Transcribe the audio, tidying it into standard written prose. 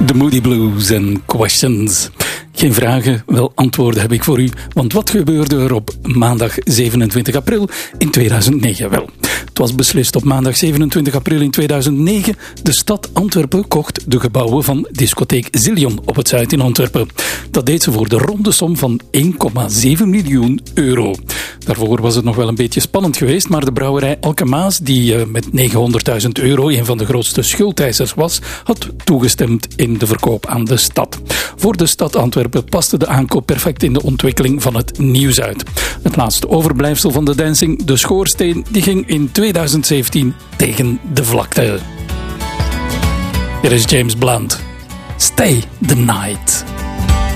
The Moody Blues en Questions. Geen vragen, wel antwoorden heb ik voor u. Want wat gebeurde er op maandag 27 april in 2009? Wel, het was beslist op maandag 27 april in 2009. De stad Antwerpen kocht de gebouwen van discotheek Zillion op het Zuid in Antwerpen. Dat deed ze voor de ronde som van 1,7 miljoen euro. Daarvoor was het nog wel een beetje spannend geweest, maar de brouwerij Alkemaas, die met 900.000 euro een van de grootste schuldeisers was, had toegestemd in de verkoop aan de stad. Voor de stad Antwerpen paste de aankoop perfect in de ontwikkeling van het Nieuwzuid. Het laatste overblijfsel van de dancing, de schoorsteen, die ging in 2017 tegen de vlakte. Hier is James Blunt. Stay the night.